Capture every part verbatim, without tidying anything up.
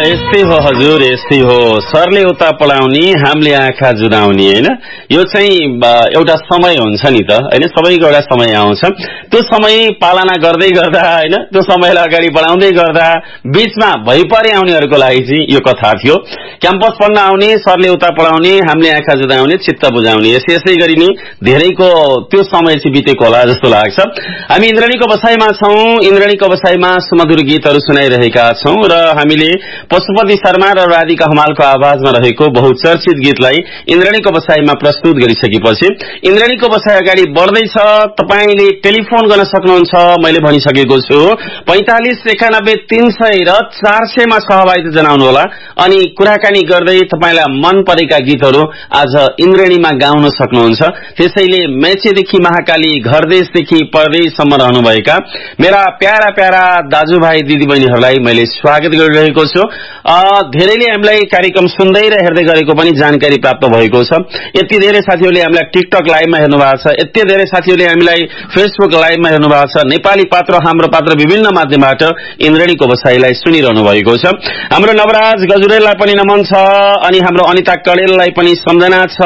यस्तै हो हजुर, यस्तै हो। सरले उता पढाउने, हामीले आँखा जुदाउने, हैन? यो चाहिँ एउटा समय हुन्छ नि त, हैन? सबैको एउटा समय आउँछ। त्यो समय पालना गर्दै गर्दा, हैन? त्यो समयलाई अगाडि बढाउँदै गर्दा बीचमा भइपरे आउनेहरूको लागि चाहिँ यो कथा थियो। क्याम्पस पढ्न आउने, सरले उता पढाउने, हामीले आँखा जुदाउने, चित्त बुझाउने। यसै यसै गरी नि धेरैको त्यो समय चाहिँ बितेको होला जस्तो लाग्छ। हामी इन्द्रणीको बसाइमा छौं। इन्द्रणीको बसाइमा सुमधुर गीतहरू सुनाइरहेका छौं र हामीले पशुपति शर्मा र राधिका हमालको आवाजमा रहेको बहुचर्चित गीतलाई इन्द्रणीको बसाइमा प्रस्तुत गरिसकेपछि इन्द्रणीको बसाइ अगाडि बढ्दैछ। तपाईले टेलिफोन गर्न सक्नुहुन्छ, मैले भनिसकेको छु। पैंतालीस एकानब्बे तीन सय र चार सय मा सहभागिता जनाउनुहोला अनि कुराकानी गर्दै तपाईलाई मन परेका गीतहरू आज इन्द्रणीमा गाउन सक्नुहुन्छ। त्यसैले मेचेदेखि महाकाली, घरदेशदेखि परदेशसम्म रहनुभएका मेरा प्यारा प्यारा दाजुभाइ दिदीबहिनीहरूलाई मैले स्वागत गरिरहेको छु। धेरैले हामीलाई कार्यक्रम सुन्दै र हेर्दै गरेको पनि जानकारी प्राप्त भएको छ। यति धेरै साथीहरूले हामीलाई टिकटक लाइभमा हेर्नु भएको छ, यति धेरै साथीहरूले हामीलाई फेसबुक लाइभमा हेर्नु भएको छ। नेपाली पात्र, हाम्रो पात्र विभिन्न माध्यमबाट इन्द्रणीको बसाइलाई सुनिरहनु भएको छ। हाम्रो नवराज गजुरेललाई पनि नमन छ अनि हाम्रो अनिता कडेललाई पनि सम्झना छ।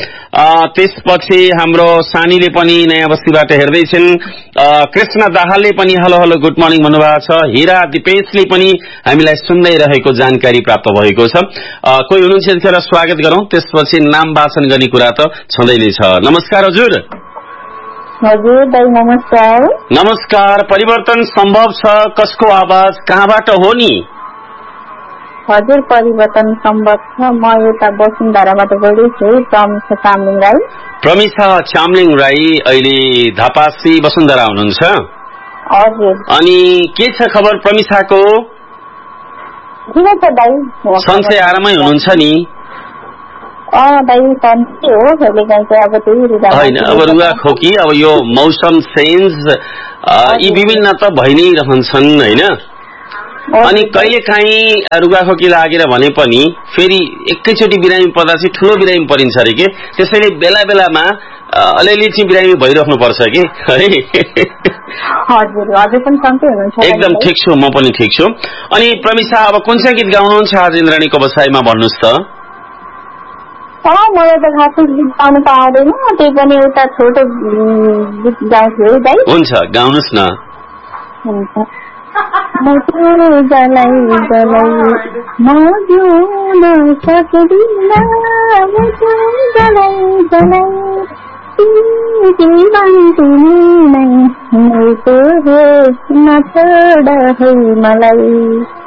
त्यसपछि हाम्रो सानीले पनि नयाँ बस्तीबाट हेर्दैछन्। कृष्ण दाहालले पनि हेलो हेलो गुड मर्निङ भन्नुभएको छ। हिरा दिपेशले पनि हामीलाई सुन्दै रहेको जानकारी प्राप्त भएको छ। कोही हुनुहुन्छ त्यतिखेर स्वागत गरौं, त्यसपछि नाम वाचन गर्ने कुरा त छँदै नै छ। नमस्कार हजुर। हजुर दाइ नमस्कार। नमस्कार। परिवर्तन सम्भव छ, कसको आवाज, कहाँबाट हो नि? हजुर परिवर्तन सम्भव छ। म एउटा वसुन्धराबाट बोल्दैछु, प्रमिसा चामलिङ राई। प्रमिसा चामलिङ राई अहिले धापासी वसुन्धरा हुनुहुन्छ? हजुर। अनि के छ खबर प्रमिसाको? ठिकै छ दाइ। सन्चै आरामै हुनुहुन्छ नि? अँ दाइ सन्चै हो, कहिले काहीँ अब त्यही रुगा होइन, अब रुगा खोकी, अब यो मौसम चेन्ज यी विभिन्न त भइ नै रहन्छन्, होइन? अनि कहिले काहीँ रुगाखोकी लागेर भने पनि फेरि एकैचोटि बिरामी पर्दा चाहिँ ठुलो बिरामी परिन्छ अरे के। त्यसैले बेला बेलामा अलिअलि चाहिँ बिरामी भइराख्नु पर्छ कि, है? हजुर, हजुर पनि सन्चै हुनुहुन्छ? एकदम ठिक छु, म पनि ठिक छु। अनि प्रमिसा अब कुन चाहिँ गीत गाउनुहुन्छ आज इन्द्रणीको बसाइमा भन्नुहोस् त? अँ मलाई त खासै गीत गाउनु त आउँदैन, त्यही पनि एउटा छोटो गीत गाउँछु है दाइ। हुन्छ, गाउनुहोस् न। हुन्छ। म जलाई जलाई म जिउन सक्दिन, म जलाई जलाई जीवन तिमी नै, मेरो हेस नछोड है मलाई।